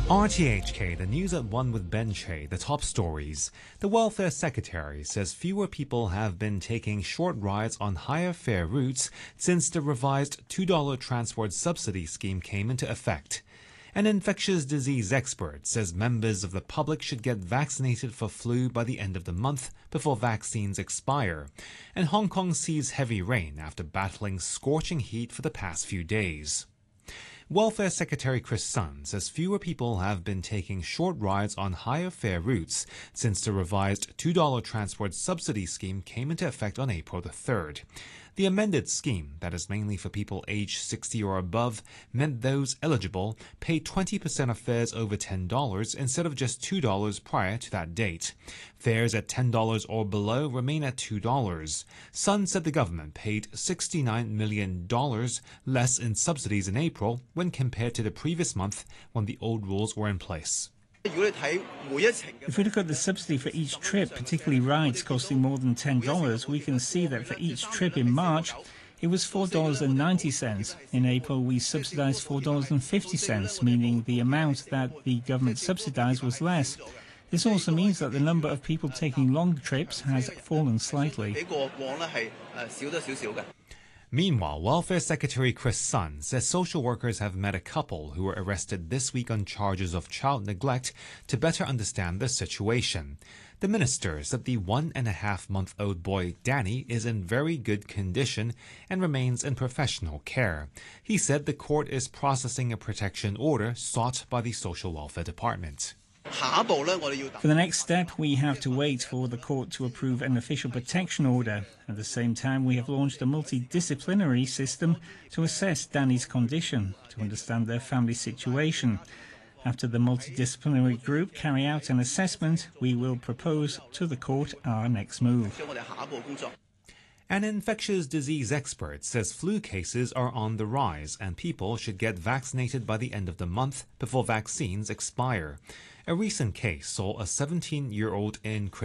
RTHK, the news at 1 with Ben Che, the top stories. The Welfare Secretary says fewer people have been taking short rides on higher fare routes since the revised $2 transport subsidy scheme came into effect. An infectious disease expert says members of the public should get vaccinated for flu by the end of the month before vaccines expire. And Hong Kong sees heavy rain after battling scorching heat for the past few days. Welfare Secretary Chris Sun says fewer people have been taking short rides on higher fare routes since the revised $2 transport subsidy scheme came into effect on April the 3rd. The amended scheme, that is mainly for people aged 60 or above, meant those eligible paid 20% of fares over $10 instead of just $2 prior to that date. Fares at $10 or below remain at $2. Sun said the government paid $69 million less in subsidies in April when compared to the previous month when the old rules were in place. If we look at the subsidy for each trip, particularly rides costing more than $10, we can see that for each trip in March, it was $4.90. In April, we subsidized $4.50, meaning the amount that the government subsidized was less. This also means that the number of people taking long trips has fallen slightly. Meanwhile, Welfare Secretary Chris Sun says social workers have met a couple who were arrested this week on charges of child neglect to better understand the situation. The minister said the 1.5-month-old boy, Danny, is in very good condition and remains in professional care. He said the court is processing a protection order sought by the Social Welfare Department. For the next step, we have to wait for the court to approve an official protection order. At the same time, we have launched a multidisciplinary system to assess Danny's condition, to understand their family situation. After the multidisciplinary group carry out an assessment, we will propose to the court our next move. An infectious disease expert says flu cases are on the rise and people should get vaccinated by the end of the month before vaccines expire. A recent case saw a 17-year-old in